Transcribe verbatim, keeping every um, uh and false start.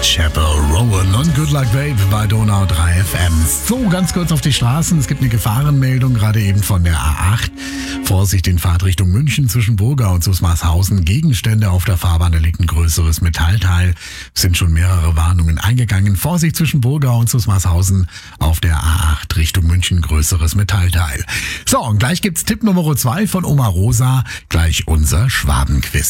Whitechapel Rowan und Good Luck Babe bei Donau drei F M. So, ganz kurz auf die Straßen. Es gibt eine Gefahrenmeldung, gerade eben von der A acht. Vorsicht in Fahrtrichtung München zwischen Burga und Susmarshausen. Gegenstände auf der Fahrbahn, da liegt ein größeres Metallteil. Es sind schon mehrere Warnungen eingegangen. Vorsicht zwischen Burga und Susmarshausen auf der A acht Richtung München, größeres Metallteil. So, und gleich gibt's Tipp Nummer zwei von Oma Rosa. Gleich unser Schwabenquiz.